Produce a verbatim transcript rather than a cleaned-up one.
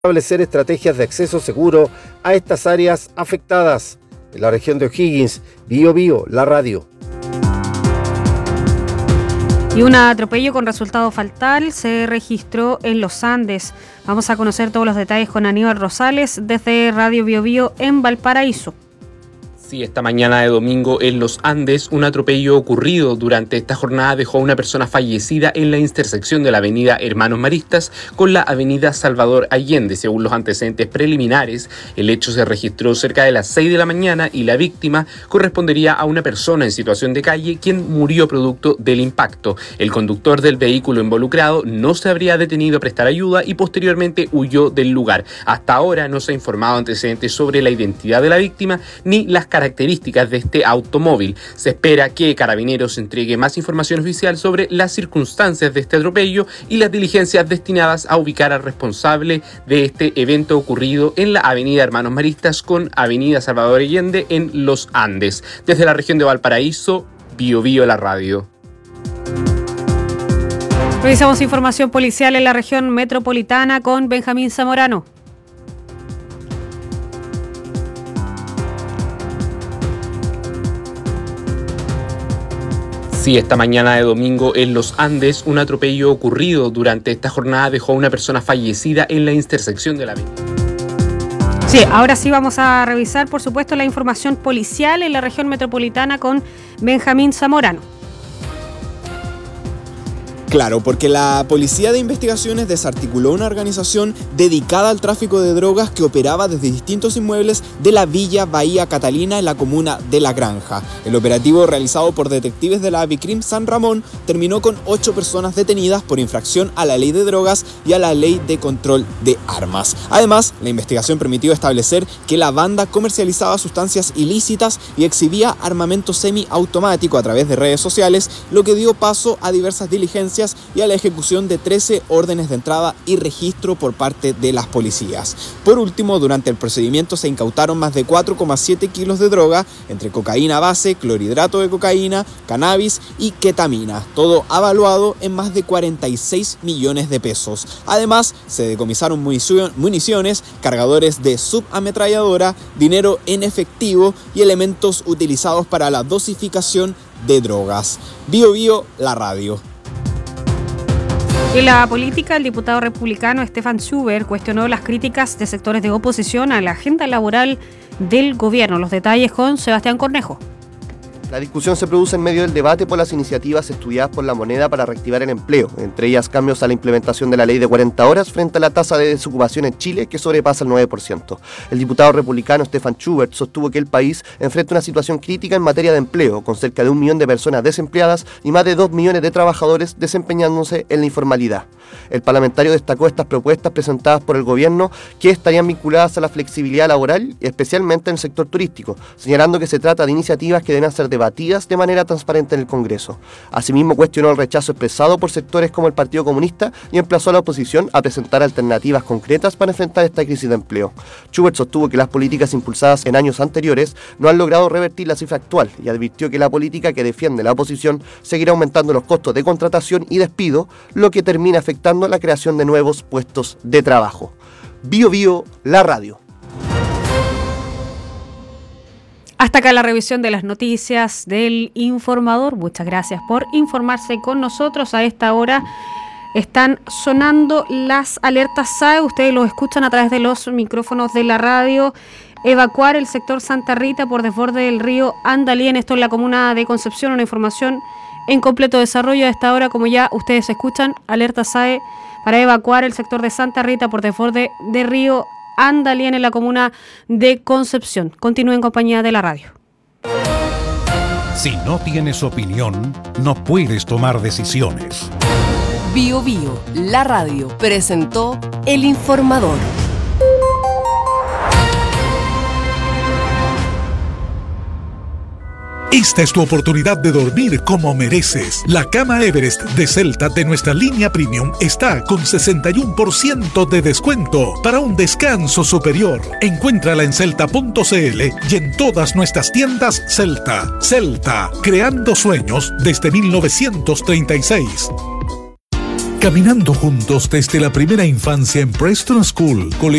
establecer estrategias de acceso seguro a estas áreas afectadas. En la región de O'Higgins, Bío Bío, la radio. Y un atropello con resultado fatal se registró en los Andes. Vamos a conocer todos los detalles con Aníbal Rosales desde Radio Bío Bío en Valparaíso. Sí, esta mañana de domingo en los Andes, un atropello ocurrido durante esta jornada dejó a una persona fallecida en la intersección de la avenida Hermanos Maristas con la avenida Salvador Allende. Según los antecedentes preliminares, el hecho se registró cerca de las seis de la mañana y la víctima correspondería a una persona en situación de calle quien murió producto del impacto. El conductor del vehículo involucrado no se habría detenido a prestar ayuda y posteriormente huyó del lugar. Hasta ahora no se ha informado antecedentes sobre la identidad de la víctima ni las características características de este automóvil. Se espera que Carabineros entregue más información oficial sobre las circunstancias de este atropello y las diligencias destinadas a ubicar al responsable de este evento ocurrido en la avenida Hermanos Maristas con avenida Salvador Allende en Los Andes. Desde la región de Valparaíso, Bío Bío la radio. Revisamos información policial en la región metropolitana con Benjamín Zamorano. Sí, esta mañana de domingo en los Andes, un atropello ocurrido durante esta jornada dejó a una persona fallecida en la intersección de la avenida. Sí, ahora sí vamos a revisar, por supuesto, la información policial en la región metropolitana con Benjamín Zamorano. Claro, porque la Policía de Investigaciones desarticuló una organización dedicada al tráfico de drogas que operaba desde distintos inmuebles de la Villa Bahía Catalina en la comuna de La Granja. El operativo realizado por detectives de la Avicrim San Ramón terminó con ocho personas detenidas por infracción a la ley de drogas y a la ley de control de armas. Además, la investigación permitió establecer que la banda comercializaba sustancias ilícitas y exhibía armamento semiautomático a través de redes sociales, lo que dio paso a diversas diligencias y a la ejecución de trece órdenes de entrada y registro por parte de las policías. Por último, durante el procedimiento se incautaron más de cuatro coma siete kilos de droga, entre cocaína base, clorhidrato de cocaína, cannabis y ketamina, todo avaluado en más de cuarenta y seis millones de pesos. Además, se decomisaron municiones, cargadores de subametralladora, dinero en efectivo y elementos utilizados para la dosificación de drogas. Bío Bío, la radio. En la política, el diputado republicano Stefan Schubert cuestionó las críticas de sectores de oposición a la agenda laboral del gobierno. Los detalles con Sebastián Cornejo. La discusión se produce en medio del debate por las iniciativas estudiadas por la moneda para reactivar el empleo, entre ellas cambios a la implementación de la ley de cuarenta horas frente a la tasa de desocupación en Chile que sobrepasa el nueve por ciento. El diputado republicano Stefan Schubert sostuvo que el país enfrenta una situación crítica en materia de empleo, con cerca de un millón de personas desempleadas y más de dos millones de trabajadores desempeñándose en la informalidad. El parlamentario destacó estas propuestas presentadas por el gobierno que estarían vinculadas a la flexibilidad laboral, especialmente en el sector turístico, señalando que se trata de iniciativas que deben ser debatidas de manera transparente en el Congreso. Asimismo, cuestionó el rechazo expresado por sectores como el Partido Comunista y emplazó a la oposición a presentar alternativas concretas para enfrentar esta crisis de empleo. Schubert sostuvo que las políticas impulsadas en años anteriores no han logrado revertir la cifra actual y advirtió que la política que defiende la oposición seguirá aumentando los costos de contratación y despido, lo que termina afectando la creación de nuevos puestos de trabajo. Bío Bío, la radio. Hasta acá la revisión de las noticias del Informador. Muchas gracias por informarse con nosotros. A esta hora están sonando las alertas S A E. Ustedes los escuchan a través de los micrófonos de la radio. Evacuar el sector Santa Rita por desborde del río Andalien. Esto en la comuna de Concepción. Una información en completo desarrollo a esta hora, como ya ustedes escuchan. Alerta S A E para evacuar el sector de Santa Rita por desborde del río Andalien en la comuna de Concepción. Continúe en compañía de la radio. Si no tienes opinión, no puedes tomar decisiones. Bío Bío, la radio, presentó El Informador. Esta es tu oportunidad de dormir como mereces. La cama Everest de Celta de nuestra línea Premium está con sesenta y uno por ciento de descuento para un descanso superior. Encuéntrala en celta punto c l y en todas nuestras tiendas Celta. Celta, creando sueños desde mil novecientos treinta y seis. Caminando juntos desde la primera infancia en Preston School,